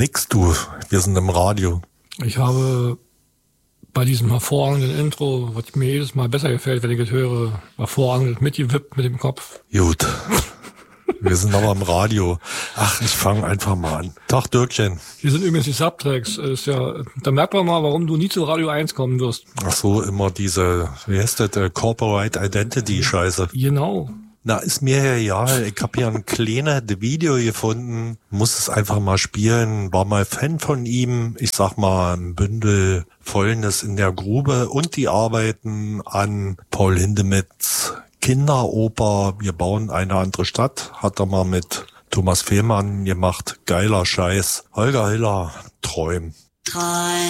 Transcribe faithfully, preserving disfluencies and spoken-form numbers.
Nix, du. Wir sind im Radio. Ich habe bei diesem hervorragenden Intro, was mir jedes Mal besser gefällt, wenn ich es höre, hervorragend mitgewippt mit dem Kopf. Gut. Wir sind aber im Radio. Ach, ich fange einfach mal an. Tag, Dirkchen. Hier sind übrigens die Subtracks. Ist ja, da merkt man mal, warum du nie zu Radio eins kommen wirst. Ach so, immer diese, wie heißt das, äh, Corporate Identity Scheiße. Genau. Na, ist mir ja egal. Ich habe hier ein kleines Video gefunden, muss es einfach mal spielen, war mal Fan von ihm. Ich sag mal, ein Bündel Fäulnis in der Grube und die Arbeiten an Paul Hindemiths Kinderoper, wir bauen eine andere Stadt, hat er mal mit Thomas Fehlmann gemacht. Geiler Scheiß. Holger Hiller, Träum. Träum.